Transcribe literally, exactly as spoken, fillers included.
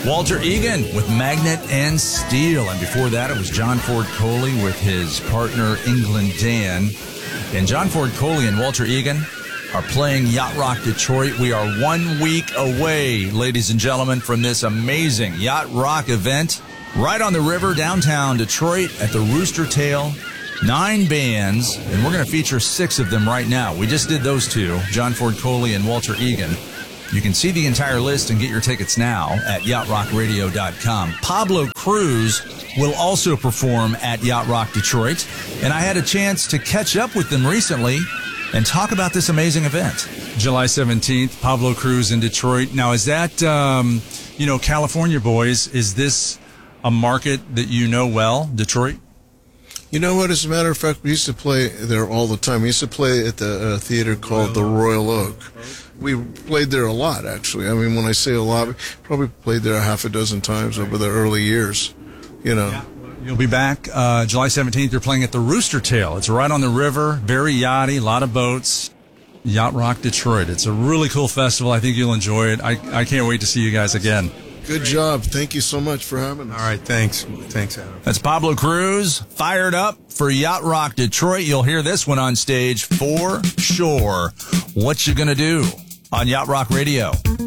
Walter Egan with Magnet and Steel. And before that, it was John Ford Coley with his partner, England Dan. And John Ford Coley and Walter Egan are playing Yacht Rock Detroit. We are one week away, ladies and gentlemen, from this amazing Yacht Rock event right on the river, downtown Detroit at the Rooster Tail. Nine bands, and we're going to feature six of them right now. We just did those two, John Ford Coley and Walter Egan. You can see the entire list and get your tickets now at yacht rock radio dot com. Pablo Cruz will also perform at Yacht Rock Detroit, and I had a chance to catch up with them recently and talk about this amazing event. July seventeenth, Pablo Cruz in Detroit. Now, is that, um, you know, California boys, is this a market that you know well, Detroit? You know what? As a matter of fact, we used to play there all the time. We used to play at the uh, theater called the Royal Oak. We played there a lot, actually. I mean, when I say a lot, we probably played there a half a dozen times over the early years, you know. Yeah. You'll be back uh, July seventeenth. You're playing at the Rooster Tail. It's right on the river, very yachty, a lot of boats. Yacht Rock Detroit. It's a really cool festival. I think you'll enjoy it. I, I can't wait to see you guys again. Good job. Thank you so much for having us. All right, thanks. Thanks, Adam. That's Pablo Cruz, fired up for Yacht Rock Detroit. You'll hear this one on stage for sure. What you gonna do on Yacht Rock Radio?